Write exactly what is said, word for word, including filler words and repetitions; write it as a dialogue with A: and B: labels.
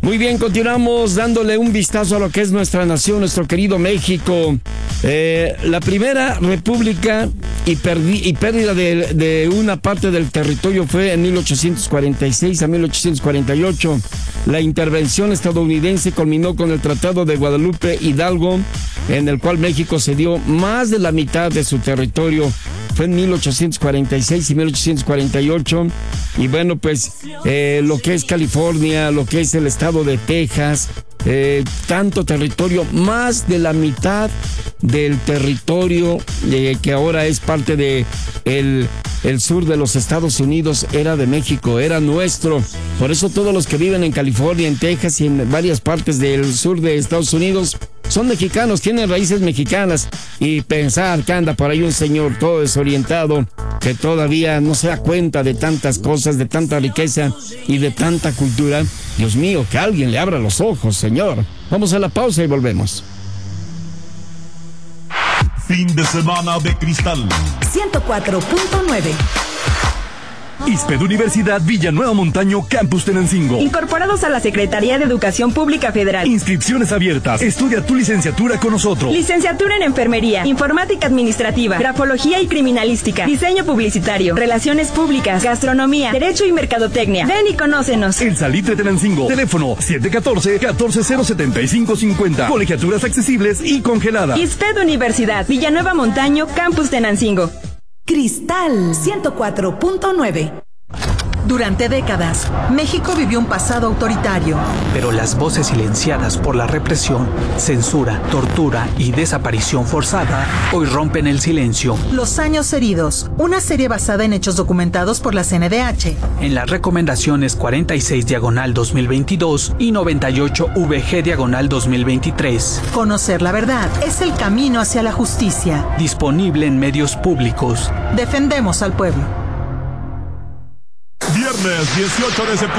A: Muy bien, continuamos dándole un vistazo a lo que es nuestra nación, nuestro querido México. Eh, la primera república y, perdi- y pérdida de, de una parte del territorio fue en mil ochocientos cuarenta y seis a mil ochocientos cuarenta y ocho. La intervención estadounidense culminó con el Tratado de Guadalupe Hidalgo, en el cual México cedió más de la mitad de su territorio. Fue en mil ochocientos cuarenta y seis y mil ochocientos cuarenta y ocho. Y bueno, pues eh, lo que es California, lo que es el estado de Texas, eh, tanto territorio, más de la mitad del territorio eh, que ahora es parte de el, el sur de los Estados Unidos era de México, era nuestro. Por eso todos los que viven en California, en Texas y en varias partes del sur de Estados Unidos son mexicanos, tienen raíces mexicanas. Y pensar que anda por ahí un señor todo desorientado, que todavía no se da cuenta de tantas cosas, de tanta riqueza y de tanta cultura. Dios mío, que alguien le abra los ojos, señor. Vamos a la pausa y volvemos.
B: Fin de semana de cristal.
C: ciento cuatro punto nueve.
D: ISPED Universidad Villanueva Montaño, Campus Tenancingo.
E: Incorporados a la Secretaría de Educación Pública Federal.
D: Inscripciones abiertas. Estudia tu licenciatura con nosotros.
E: Licenciatura en Enfermería, Informática Administrativa, Grafología y Criminalística, Diseño Publicitario, Relaciones Públicas, Gastronomía, Derecho y Mercadotecnia. Ven y conócenos.
D: El Salitre Tenancingo. Teléfono siete uno cuatro, uno cuatro cero, siete cinco cinco cero. Colegiaturas accesibles y congeladas.
E: ISPED Universidad Villanueva Montaño, Campus Tenancingo.
C: Cristal ciento cuatro punto nueve. Durante décadas, México vivió un pasado autoritario.
F: Pero las voces silenciadas por la represión, censura, tortura y desaparición forzada hoy rompen el silencio.
C: Los años heridos, una serie basada en hechos documentados por la C N D H.
F: En las recomendaciones cuarenta y seis diagonal dos mil veintidós y noventa y ocho V G diagonal dos mil veintitrés.
C: Conocer la verdad es el camino hacia la justicia.
F: Disponible en medios públicos.
C: Defendemos al pueblo.
B: Viernes dieciocho de septiembre.